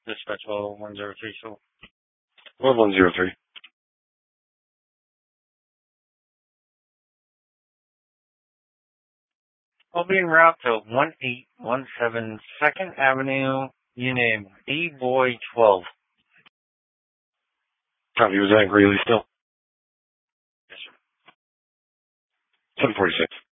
Dispatch 103, so. 1103. I'll be en route to 1817 2nd Avenue, unit B-Boy 12. Copy, was that Greeley still? Yes, sir. 746.